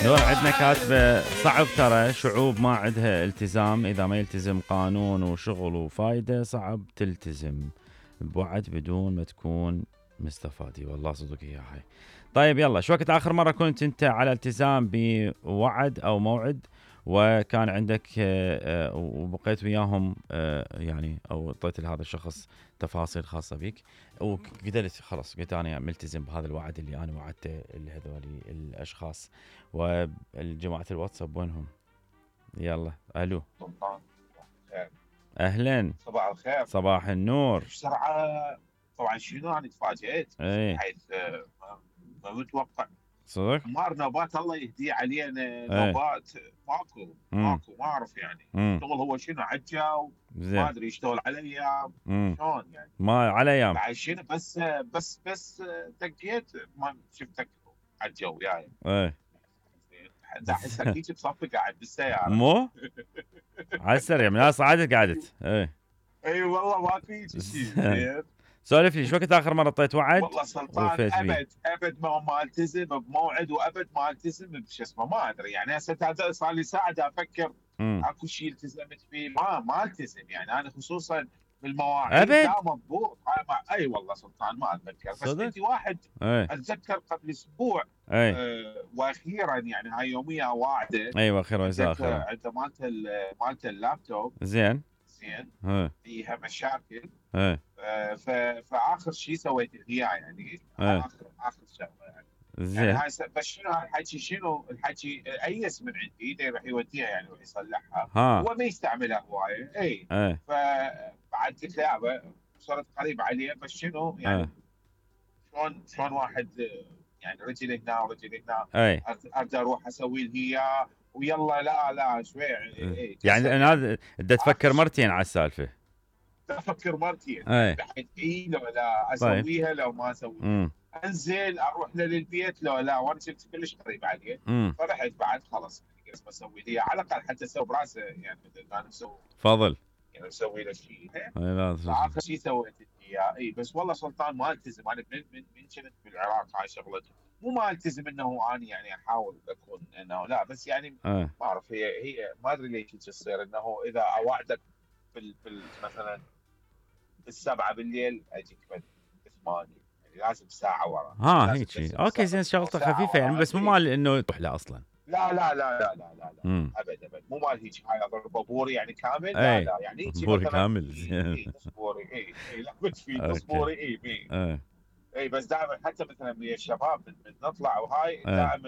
نور عندنا كاتبه صعب ترى شعوب ما عندها التزام، اذا ما يلتزم قانون وشغل وفايده صعب تلتزم بوعد بدون ما تكون مستفادي. والله صدق هي هاي. طيب يلا، شو وقت اخر مره كنت انت على التزام بوعد او موعد وكان عندك وبقيت وياهم يعني او اعطيت لهذا الشخص تفاصيل خاصه بك وقدرت خلاص قلت انا ملتزم بهذا الوعد اللي انا وعدته لهذول الاشخاص؟ والجماعه الواتساب وينهم؟ يلا الو. سلطان خير. اهلا. صباح الخير. صباح النور. بسرعة. طبعا شنو انا تفاجئت ايه بحيث ما متوقع. صدق. حمار نوبات الله يهديه علينا. ايه. نوبات ماكو امم ما اعرف يعني. امم شغل هو شنو عجا وما زين. ادري يشتغل على ايام امم شلون يعني. ما على ايام. بعد شنو بس دقيت ما شفتك عجا وياي. ايه دا احسك هيك بصفي قاعد بالسيارة. مو على السريع من هاي صعدت قعدت. ايه اي والله ما في شيء زين. سولف لي، شو وقت اخر مره اعطيت وعد والله سلطان ووفيت فيه؟ ابد ما التزم بموعد وابد ما التزم بشو اسمه ما ادري يعني. هسه صار لي ساعه افكر امم اكو شيء التزمت فيه ما التزم يعني. انا خصوصا بالمواعيد ابد لا مضبوط. اي والله سلطان ما اتذكر. بس صدق. عندي واحد ايه اتذكر قبل اسبوع. ايه واخيرا يعني هاي يوميا واعده. ايوه اخيرا عنده اخيرا. مالته اللابتوب. زين. زين. ايه فيها مشاكل. ايه فاخر شيء سويت اياه يعني. ايه اخر شغله يعني. يعني زين. هاي بس شنو هالحكي شنو الحكي ايس من عندي يروح يوديها يعني يروح يصلحها. ها. هو ما يستعملها هوايه. اي. ايه فبعد قلت له يابا صرت قريب عليه بس شنو يعني. ايه شلون واحد يعني رجل هنا ورجل هنا. ايه ارجع اروح اسوي له اياه ويلا لا شوي اي يعني انا هذا بدي تفكر مرتين على السالفه. افكر مرتين يعني ايه بحيث لو لا طيب. اسويها لو ما اسويها. امم انزل اروح له للبيت لو لا وانا كنت كلش قريب عليه. امم فرحت بعد خلاص يعني قلت بسوي لي على الاقل حتى اسوي براسه يعني مثل ما انا مسوي. فضل. يعني اسوي له شيء. ايه لا فاخر شيء سويت لي اياه. اي بس والله سلطان ما التزم. انا من كنت بالعراق هاي شغلته. مو ما التزم انه اني يعني احاول اكون انه لا بس يعني ايه ما اعرف. هي ما ادري ليش تصير انه اذا اوعدك مثلا بالسبعة بالليل اجيك بالثمانية يعني لازم ساعة ورا. ها لازم هيك شيء. تنزل اوكي بالسبعة زين، أو شغلته ساعة خفيفه يعني، ورا. بس مو مال انه تروح له اصلا. لا امم ابد مو مال هيك هاي اضرب بوري يعني كامل. ايه لا يعني هيك بوري مثلا كامل. زين. نص بوري. اي لا بد في نص اوكي. بوري. اي ايه اي بس دائما حتى مثلا ويا الشباب من نطلع وهاي ايه دائما